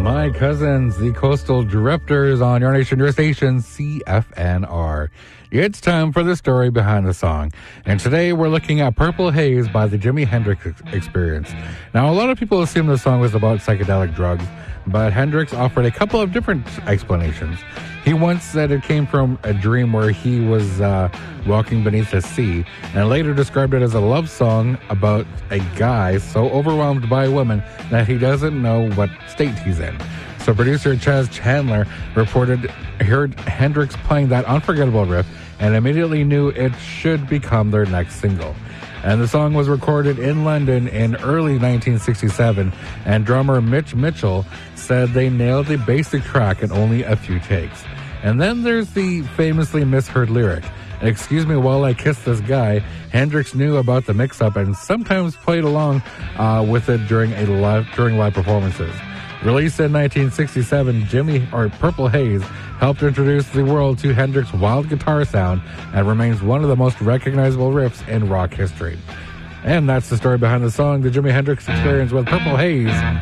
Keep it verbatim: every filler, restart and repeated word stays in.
My cousins, the Coastal Drifters on your nation, your station, C F N R. It's time for the story behind the song. And today we're looking at Purple Haze by the Jimi Hendrix Experience. Now, a lot of people assume the song was about psychedelic drugs, but Hendrix offered a couple of different explanations. He once said it came from a dream where he was uh, walking beneath the sea, and later described it as a love song about a guy so overwhelmed by women that he doesn't know what state he's in. So producer Chaz Chandler reported heard Hendrix playing that unforgettable riff and immediately knew it should become their next single. And the song was recorded in London in early nineteen sixty-seven, and drummer Mitch Mitchell said they nailed the basic track in only a few takes. And then there's the famously misheard lyric, "Excuse me while I kiss this guy." Hendrix knew about the mix-up and sometimes played along uh, with it during a live during live performances. Released in nineteen sixty-seven, Jimmy or Purple Haze helped introduce the world to Hendrix's wild guitar sound and remains one of the most recognizable riffs in rock history. And that's the story behind the song, The Jimi Hendrix Experience with Purple Haze.